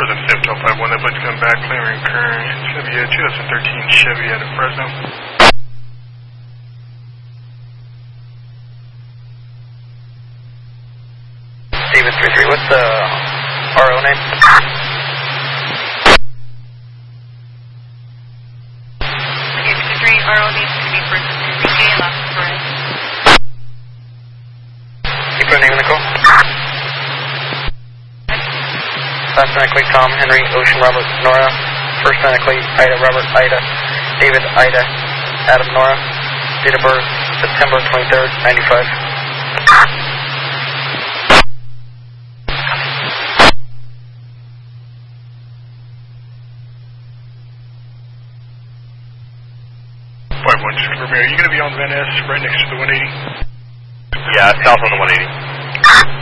Prison 5051, that would come back, clearing current. It's going to be a 2013 Chevy out of Fresno. David 33, what's the RO name? David 33, RO needs to be Prison 50K, last correct. You put a name in the call? Last Night Tom, Henry, Ocean, Robert, Nora. First Night Ida, Robert, Ida, David, Ida, Adam, Nora. Date of birth, September 23rd, 95. Just confirm, are you going to be on Van Ness right next to the 180? Yeah, south on the 180.